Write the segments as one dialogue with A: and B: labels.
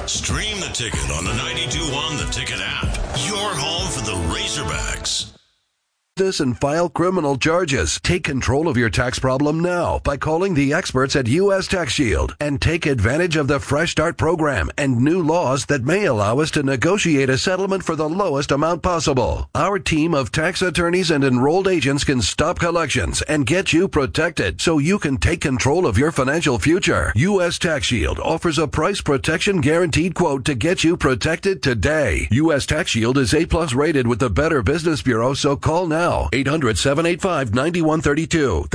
A: Stream the Ticket on the 92.1 The Ticket app. Your home for the Razorbacks.
B: This and file criminal charges. Take control of your tax problem now by calling the experts at U.S. Tax Shield and take advantage of the Fresh Start program and new laws that may allow us to negotiate a settlement for the lowest amount possible. Our team of tax attorneys and enrolled agents can stop collections and get you protected so you can take control of your financial future. U.S. Tax Shield offers a price protection guaranteed quote to get you protected today. U.S. Tax Shield is A+ rated with the Better Business Bureau, so call now. 800-785-9132.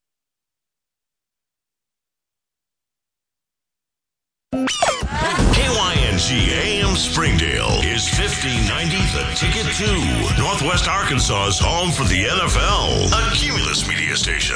A: KYNG AM Springdale is 1590 The Ticket 2. Northwest Arkansas's home for the NFL. A Cumulus media station.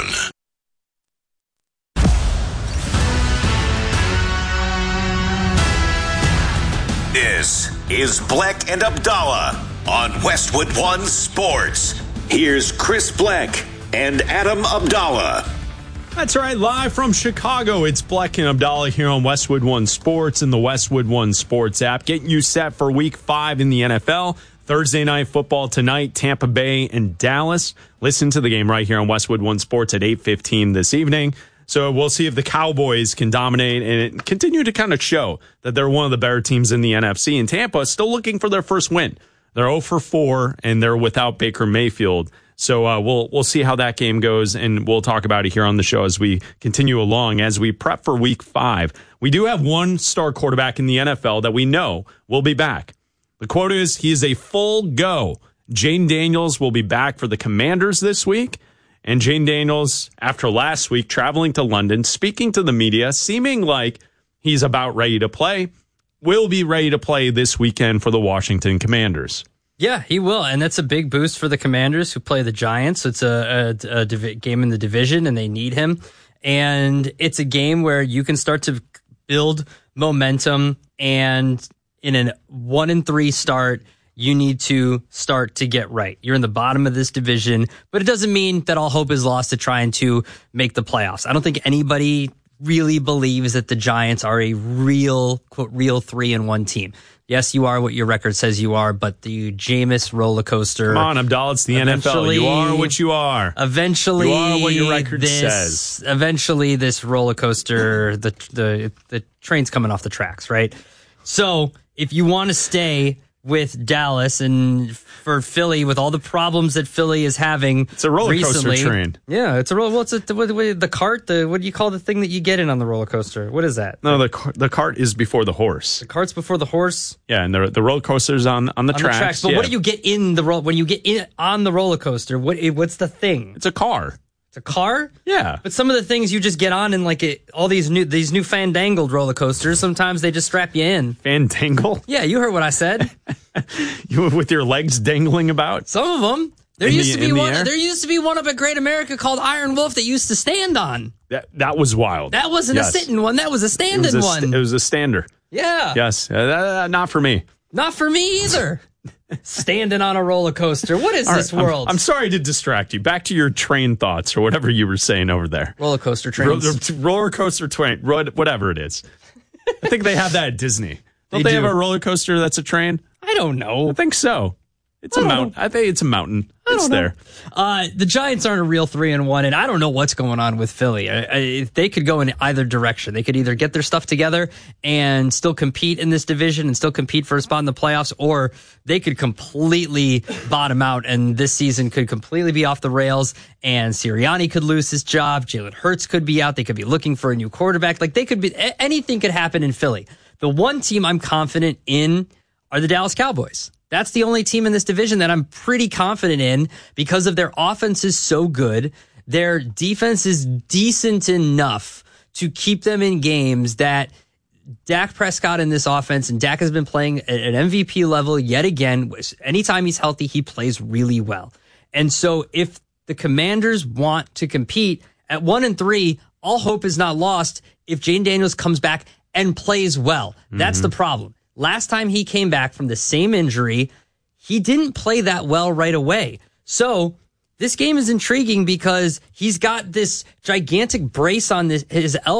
A: This is Bleck and Abdallah on Westwood One Sports. Here's Chris Bleck and Adam Abdallah.
C: That's right, live from Chicago, it's Bleck and Abdallah here on Westwood One Sports and the Westwood One Sports app, getting you set for Week 5 in the NFL. Thursday Night Football tonight, Tampa Bay and Dallas. Listen to the game right here on Westwood One Sports at 8:15 this evening. So we'll see if the Cowboys can dominate and continue to kind of show that they're one of the better teams in the NFC. And Tampa is still looking for their first win. They're 0-4, and they're without Baker Mayfield. So we'll see how that game goes, and we'll talk about it here on the show as we continue along. As we prep for Week 5, we do have one star quarterback in the NFL that we know will be back. The quote is, he is a full go. Jayden Daniels will be back for the Commanders this week. And Jayden Daniels, after last week, traveling to London, speaking to the media, seeming like he's about ready to play, will be ready to play this weekend for the Washington Commanders.
D: Yeah, he will, and that's a big boost for the Commanders who play the Giants. It's a game in the division, and they need him. And it's a game where you can start to build momentum, and in a 1-3 start, you need to start to get right. You're in the bottom of this division, but it doesn't mean that all hope is lost to trying to make the playoffs. I don't think anybody really believes that the Giants are a real 3-1 team. Yes, you are what your record says you are, but the Jameis roller coaster.
C: Come on, Abdallah, it's the NFL. You are what you are.
D: Eventually,
C: you are what your record says.
D: Eventually, this roller coaster, the train's coming off the tracks, right? So, if you want to stay with Dallas and for Philly, with all the problems that Philly is having,
C: it's a roller
D: recently,
C: coaster train.
D: Yeah, it's a roller. What's it? The cart? What do you call the thing that you get in on the roller coaster? What is that?
C: No, the cart is before the horse.
D: The cart's before the horse.
C: Yeah, and the roller coaster's on the tracks.
D: But
C: yeah.
D: what do you get in the when you get in on the roller coaster? What's the thing?
C: It's a car.
D: It's a car?
C: Yeah.
D: But some of the things you just get on in all these new fandangled roller coasters, sometimes they just strap you in.
C: Fandangle?
D: Yeah, you heard what I said.
C: You with your legs dangling about?
D: Some of them. There used to be one up at Great America called Iron Wolf that used to stand on.
C: That was wild.
D: That wasn't a sitting one. That was a standing one.
C: It was a stander.
D: Yeah.
C: Yes. Not for me.
D: Not for me either. Standing on a roller coaster. What is this world?
C: I'm sorry to distract you. Back to your train thoughts or whatever you were saying over there.
D: Roller coaster trains.
C: Roller coaster train. Whatever it is. I think they have that at Disney. Don't they have a roller coaster that's a train?
D: I don't know.
C: I think so. It's a mountain. I think it's a mountain. It's there.
D: The Giants aren't a real 3-1, and I don't know what's going on with Philly. They could go in either direction. They could either get their stuff together and still compete in this division and still compete for a spot in the playoffs, or they could completely bottom out, and this season could completely be off the rails, and Sirianni could lose his job. Jalen Hurts could be out. They could be looking for a new quarterback. Anything could happen in Philly. The one team I'm confident in are the Dallas Cowboys. That's the only team in this division that I'm pretty confident in because of their offense is so good. Their defense is decent enough to keep them in games that Dak Prescott in this offense, and Dak has been playing at an MVP level yet again. Anytime he's healthy, he plays really well. And so if the Commanders want to compete at 1-3, all hope is not lost if Jayden Daniels comes back and plays well. That's the problem. Last time he came back from the same injury, he didn't play that well right away. So this game is intriguing because he's got this gigantic brace on his elbow.